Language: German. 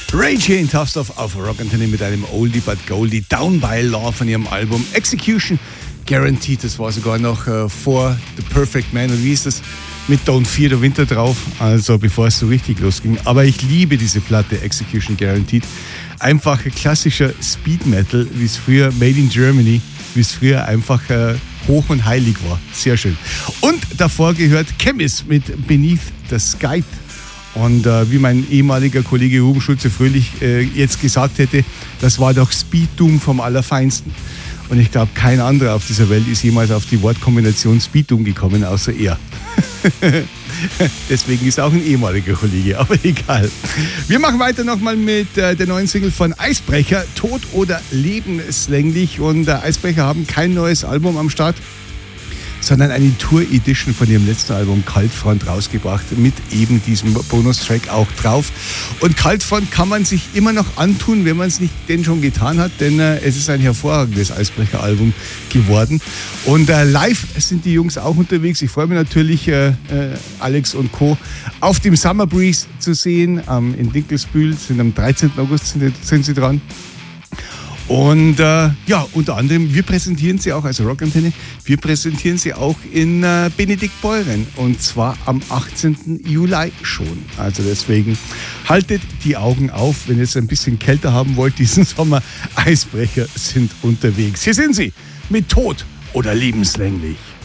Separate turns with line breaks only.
Ray Jane Tough auf Rockantenne mit einem Oldie but Goldie, Down by Law von ihrem Album Execution Guaranteed. Das war sogar noch vor The Perfect Man. Und wie ist das? Mit Don't Fear the Winter drauf, also bevor es so richtig losging. Aber ich liebe diese Platte Execution Guaranteed. Einfach klassischer Speed Metal, wie es früher Made in Germany, wie es früher einfach hoch und heilig war. Sehr schön. Und davor gehört Chemist mit Beneath the Sky. Und wie mein ehemaliger Kollege Ruben Schulze-Fröhlich jetzt gesagt hätte, das war doch Speed Doom vom Allerfeinsten. Und ich glaube, kein anderer auf dieser Welt ist jemals auf die Wortkombination Speed Doom gekommen, außer er. Deswegen ist er auch ein ehemaliger Kollege, aber egal. Wir machen weiter nochmal mit der neuen Single von Eisbrecher, Tod oder lebenslänglich. Und Eisbrecher haben kein neues Album am Start, sondern eine Tour-Edition von ihrem letzten Album Kaltfront rausgebracht, mit eben diesem Bonustrack auch drauf. Und Kaltfront kann man sich immer noch antun, wenn man es nicht denn schon getan hat, denn es ist ein hervorragendes Eisbrecher-Album geworden. Und live sind die Jungs auch unterwegs. Ich freue mich natürlich, Alex und Co. auf dem Summer Breeze zu sehen, in Dinkelsbühl, sind am 13. August sind sie dran. Und unter anderem, wir präsentieren sie auch, also Rockantenne, wir präsentieren sie auch in Benediktbeuren, und zwar am 18. Juli schon. Also deswegen haltet die Augen auf, wenn ihr es ein bisschen kälter haben wollt diesen Sommer. Eisbrecher sind unterwegs. Hier sind sie mit Tod oder lebenslänglich.